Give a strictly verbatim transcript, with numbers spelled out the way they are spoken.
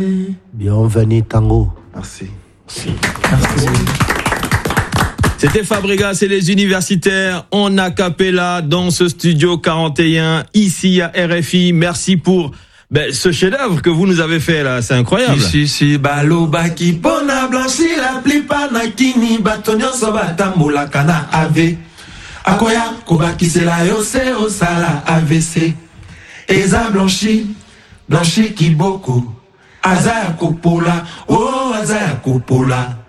Bienvenue Tango. Merci. Merci. Merci. C'était Fabregas et les universitaires en a cappella dans ce studio quarante et un ici à R F I. Merci pour ben, ce chef-d'œuvre que vous nous avez fait là, c'est incroyable. Ici si balo baki pona blanchi la plipa na kini batonyo soba tambola kana ave. Akoya kobaki c'est la yose osala A V C. Eza blanchi blanchi kiboko. Azaya kopola, oh azaya kopola.